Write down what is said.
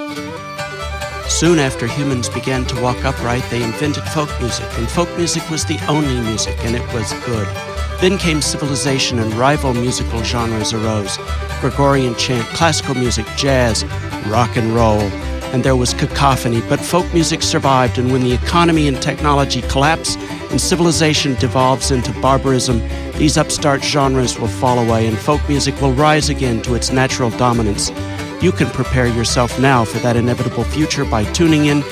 Soon after humans began to walk upright, they invented folk music, and folk music was the only music, and it was good. Then came civilization, and rival musical genres arose: Gregorian chant, classical music, jazz, rock and roll. And there was cacophony, but folk music survived, and when the economy and technology collapse and civilization devolves into barbarism, these upstart genres will fall away, and folk music will rise again to its natural dominance. You can prepare yourself now for that inevitable future by tuning in